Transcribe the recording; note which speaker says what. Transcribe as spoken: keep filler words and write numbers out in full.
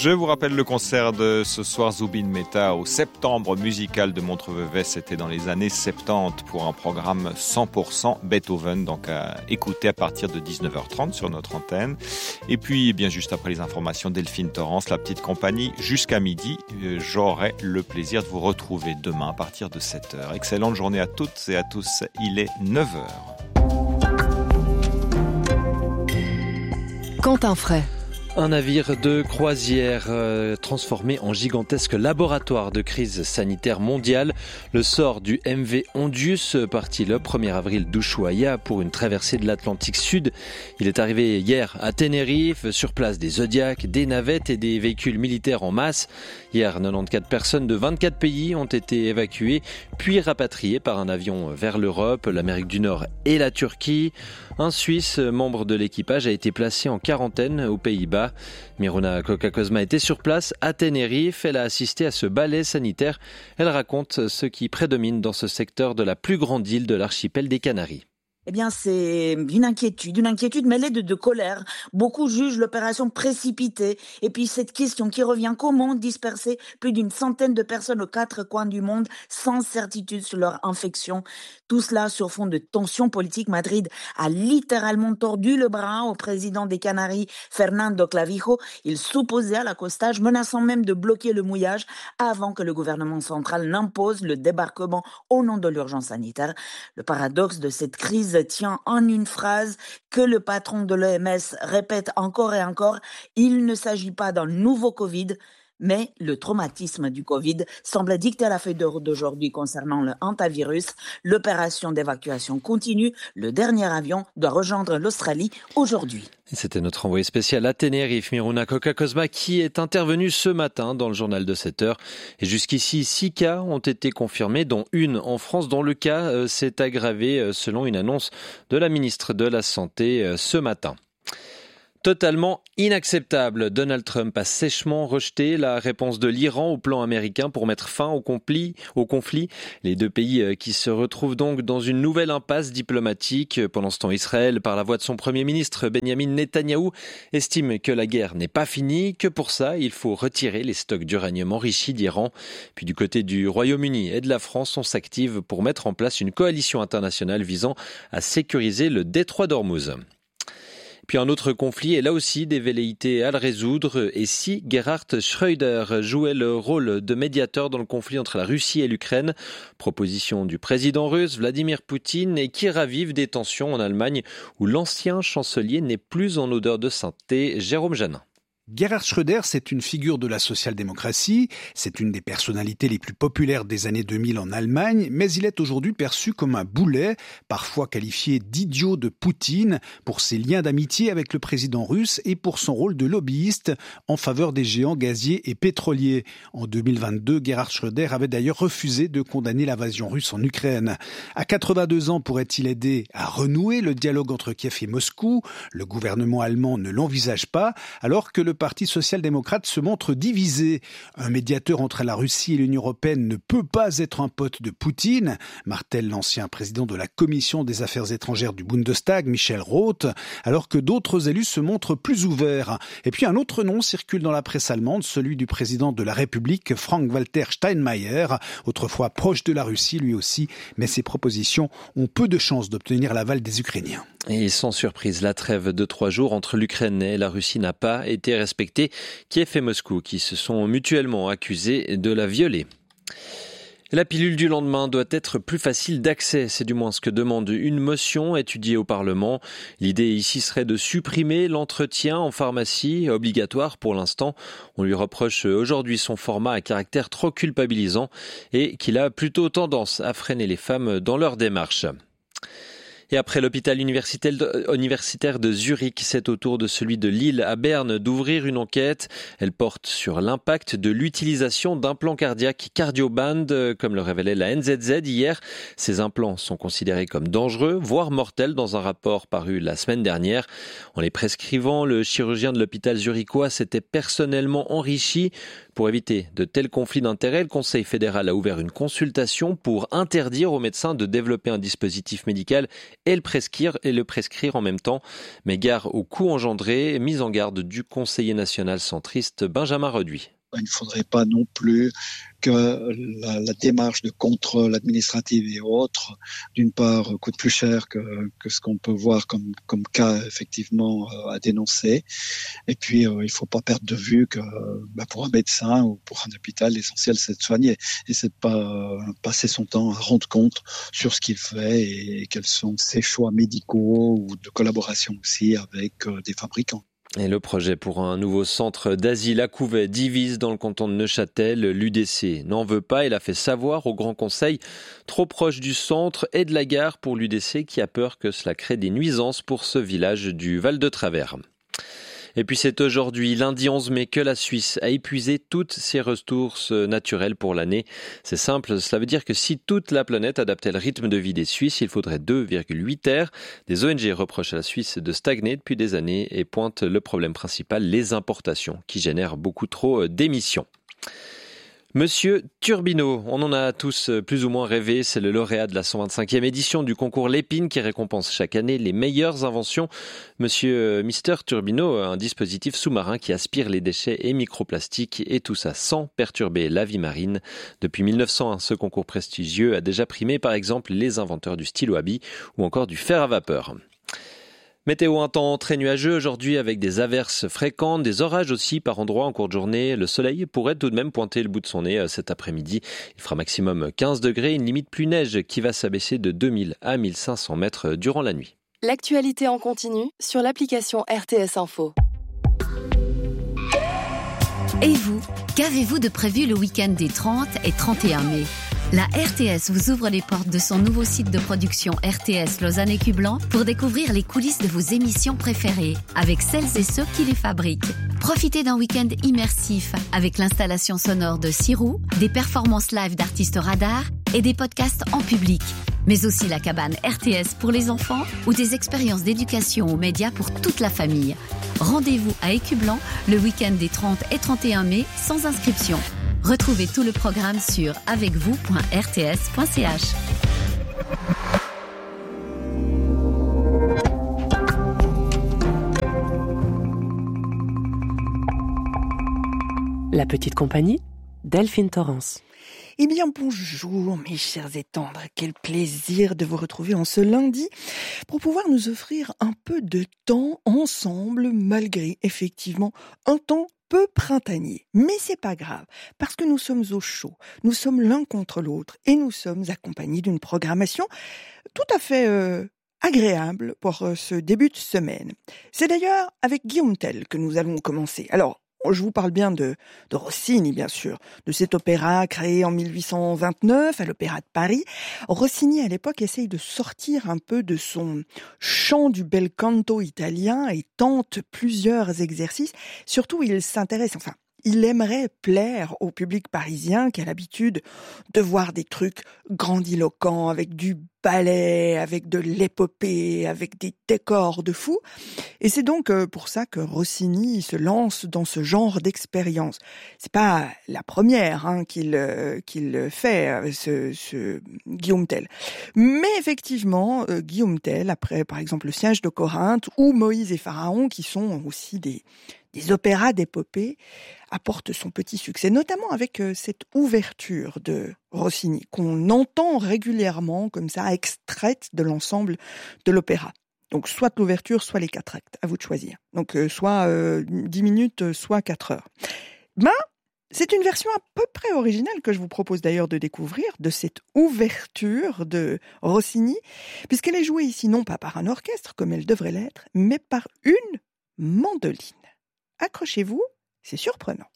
Speaker 1: Je vous rappelle le concert de ce soir Zubin Mehta au Septembre musical de Montreux-Vevey. C'était dans les années soixante-dix pour un programme cent pour cent Beethoven, donc à écouter à partir de dix-neuf heures trente sur notre antenne. Et puis, eh bien juste après les informations, Delphine Torrance, la petite compagnie, jusqu'à midi. J'aurai le plaisir de vous retrouver demain à partir de sept heures. Excellente journée à toutes et à tous. Il est neuf heures.
Speaker 2: Quentin Fray.
Speaker 3: Un navire de croisière euh, transformé en gigantesque laboratoire de crise sanitaire mondiale. Le sort du M V Ondius, parti le premier avril d'Ushuaïa pour une traversée de l'Atlantique Sud. Il est arrivé hier à Tenerife, sur place des Zodiacs, des navettes et des véhicules militaires en masse. Hier, quatre-vingt-quatorze personnes de vingt-quatre pays ont été évacuées, puis rapatriées par un avion vers l'Europe, l'Amérique du Nord et la Turquie. Un Suisse, membre de l'équipage, a été placé en quarantaine aux Pays-Bas. Miruna Koka-Kozma était sur place à Tenerife. Elle a assisté à ce ballet sanitaire. Elle raconte ce qui prédomine dans ce secteur de la plus grande île de l'archipel des Canaries.
Speaker 4: Eh bien, c'est une inquiétude, une inquiétude mêlée de, de colère. Beaucoup jugent l'opération précipitée. Et puis, cette question qui revient, comment disperser plus d'une centaine de personnes aux quatre coins du monde sans certitude sur leur infection? Tout cela sur fond de tensions politiques. Madrid a littéralement tordu le bras au président des Canaries, Fernando Clavijo. Il s'opposait à l'accostage, menaçant même de bloquer le mouillage avant que le gouvernement central n'impose le débarquement au nom de l'urgence sanitaire. Le paradoxe de cette crise tient en une phrase que le patron de l'O M S répète encore et encore: il ne s'agit pas d'un nouveau Covid, mais le traumatisme du Covid semble dicter la feuille de route d'aujourd'hui concernant le hantavirus. L'opération d'évacuation continue. Le dernier avion doit rejoindre l'Australie aujourd'hui.
Speaker 3: C'était notre envoyé spécial à Tenerife, Miruna Koka-Kozma, qui est intervenu ce matin dans le journal de sept heures. Et jusqu'ici, six cas ont été confirmés, dont une en France, dont le cas euh, s'est aggravé euh, selon une annonce de la ministre de la Santé euh, ce matin. Totalement inacceptable. Donald Trump a sèchement rejeté la réponse de l'Iran au plan américain pour mettre fin au conflit. Au conflit. Les deux pays qui se retrouvent donc dans une nouvelle impasse diplomatique. Pendant ce temps, Israël, par la voix de son Premier ministre Benjamin Netanyahou, estime que la guerre n'est pas finie, que pour ça, il faut retirer les stocks d'uranium enrichi d'Iran. Puis du côté du Royaume-Uni et de la France, on s'active pour mettre en place une coalition internationale visant à sécuriser le détroit d'Ormuz. Puis un autre conflit, et là aussi des velléités à le résoudre. Et si Gerhard Schröder jouait le rôle de médiateur dans le conflit entre la Russie et l'Ukraine? Proposition du président russe Vladimir Poutine, et qui ravive des tensions en Allemagne où l'ancien chancelier n'est plus en odeur de sainteté. Jérôme Janin.
Speaker 5: Gerhard Schröder, c'est une figure de la social-démocratie, c'est une des personnalités les plus populaires des années deux mille en Allemagne, mais il est aujourd'hui perçu comme un boulet, parfois qualifié d'idiot de Poutine, pour ses liens d'amitié avec le président russe et pour son rôle de lobbyiste en faveur des géants gaziers et pétroliers. En deux mille vingt-deux, Gerhard Schröder avait d'ailleurs refusé de condamner l'invasion russe en Ukraine. À quatre-vingt-deux ans, pourrait-il aider à renouer le dialogue entre Kiev et Moscou? Le gouvernement allemand ne l'envisage pas, alors que le Parti social-démocrate se montre divisé. Un médiateur entre la Russie et l'Union européenne ne peut pas être un pote de Poutine, martèle l'ancien président de la Commission des affaires étrangères du Bundestag, Michel Roth, alors que d'autres élus se montrent plus ouverts. Et puis un autre nom circule dans la presse allemande, celui du président de la République, Frank-Walter Steinmeier, autrefois proche de la Russie lui aussi, mais ses propositions ont peu de chances d'obtenir l'aval des Ukrainiens.
Speaker 3: Et sans surprise, la trêve de trois jours entre l'Ukraine et la Russie n'a pas été respectée. Kiev et Moscou qui se sont mutuellement accusés de la violer. La pilule du lendemain doit être plus facile d'accès, c'est du moins ce que demande une motion étudiée au Parlement. L'idée ici serait de supprimer l'entretien en pharmacie, obligatoire pour l'instant. On lui reproche aujourd'hui son format à caractère trop culpabilisant et qu'il a plutôt tendance à freiner les femmes dans leur démarche. Et après l'hôpital universitaire de Zurich, c'est au tour de celui de Lille à Berne d'ouvrir une enquête. Elle porte sur l'impact de l'utilisation d'implants cardiaques Cardioband, comme le révélait la N Z Z hier. Ces implants sont considérés comme dangereux, voire mortels dans un rapport paru la semaine dernière. En les prescrivant, le chirurgien de l'hôpital zurichois s'était personnellement enrichi. Pour éviter de tels conflits d'intérêts, le Conseil fédéral a ouvert une consultation pour interdire aux médecins de développer un dispositif médical et le prescrire, et le prescrire en même temps. Mais gare au coût engendré, mise en garde du conseiller national centriste Benjamin Reduit.
Speaker 2: Il ne faudrait pas non plus que la, la démarche de contrôle administratif et autres, d'une part, coûte plus cher que, que ce qu'on peut voir comme, comme cas effectivement euh, à dénoncer. Et puis, euh, il ne faut pas perdre de vue que bah, pour un médecin ou pour un hôpital, l'essentiel, c'est de soigner. Et c'est de pas euh, passer son temps à rendre compte sur ce qu'il fait et, et quels sont ses choix médicaux ou de collaboration aussi avec euh, des fabricants.
Speaker 3: Et le projet pour un nouveau centre d'asile à Couvet divise dans le canton de Neuchâtel. L'U D C n'en veut pas. Il a fait savoir au Grand Conseil, trop proche du centre et de la gare pour l'U D C, qui a peur que cela crée des nuisances pour ce village du Val-de-Travers. Et puis c'est aujourd'hui, lundi onze mai, que la Suisse a épuisé toutes ses ressources naturelles pour l'année. C'est simple, cela veut dire que si toute la planète adaptait le rythme de vie des Suisses, il faudrait deux virgule huit terres. Des O N G reprochent à la Suisse de stagner depuis des années et pointent le problème principal, les importations, qui génèrent beaucoup trop d'émissions. Monsieur Turbino, on en a tous plus ou moins rêvé, c'est le lauréat de la cent vingt-cinquième édition du concours Lépine qui récompense chaque année les meilleures inventions. Monsieur Mister Turbino, un dispositif sous-marin qui aspire les déchets et microplastiques et tout ça sans perturber la vie marine. Depuis mille neuf cent un, ce concours prestigieux a déjà primé par exemple les inventeurs du stylo à billes ou encore du fer à vapeur. Météo, un temps très nuageux aujourd'hui avec des averses fréquentes, des orages aussi par endroits en cours de journée. Le soleil pourrait tout de même pointer le bout de son nez cet après-midi. Il fera maximum quinze degrés, une limite plus neige qui va s'abaisser de deux mille à mille cinq cents mètres durant la nuit.
Speaker 6: L'actualité en continu sur l'application R T S Info.
Speaker 7: Et vous, qu'avez-vous de prévu le week-end des trente et trente et un mai ? La R T S vous ouvre les portes de son nouveau site de production R T S Lausanne et Cublan pour découvrir les coulisses de vos émissions préférées avec celles et ceux qui les fabriquent. Profitez d'un week-end immersif avec l'installation sonore de Sirou, des performances live d'artistes radars et des podcasts en public. Mais aussi la cabane R T S pour les enfants ou des expériences d'éducation aux médias pour toute la famille. Rendez-vous à Écublan le week-end des trente et trente et un mai sans inscription. Retrouvez tout le programme sur avec vous point r t s point c h.
Speaker 8: La petite compagnie, Delphine Torrance.
Speaker 9: Eh bien, bonjour mes chers et tendres, quel plaisir de vous retrouver en ce lundi pour pouvoir nous offrir un peu de temps ensemble malgré effectivement un temps peu printanier. Mais c'est pas grave, parce que nous sommes au chaud, nous sommes l'un contre l'autre et nous sommes accompagnés d'une programmation tout à fait euh, agréable pour euh, ce début de semaine. C'est d'ailleurs avec Guillaume Tell que nous allons commencer. Alors, je vous parle bien de, de Rossini, bien sûr, de cet opéra créé en mille huit cent vingt-neuf à l'Opéra de Paris. Rossini, à l'époque, essaye de sortir un peu de son chant du bel canto italien et tente plusieurs exercices. Surtout, il s'intéresse, enfin, il aimerait plaire au public parisien qui a l'habitude de voir des trucs grandiloquents avec du ballet, avec de l'épopée, avec des décors de fou. Et c'est donc pour ça que Rossini se lance dans ce genre d'expérience. C'est pas la première hein, qu'il qu'il fait, ce, ce Guillaume Tell. Mais effectivement, euh, Guillaume Tell, après par exemple le Siège de Corinthe ou Moïse et Pharaon, qui sont aussi des des opéras d'épopée, apporte son petit succès, notamment avec euh, cette ouverture de Rossini, qu'on entend régulièrement comme ça, extraite de l'ensemble de l'opéra. Donc soit l'ouverture, soit les quatre actes, à vous de choisir. Donc euh, soit euh, dix minutes, soit quatre heures. Ben, c'est une version à peu près originale que je vous propose d'ailleurs de découvrir, de cette ouverture de Rossini, puisqu'elle est jouée ici non pas par un orchestre, comme elle devrait l'être, mais par une mandoline. Accrochez-vous, c'est surprenant.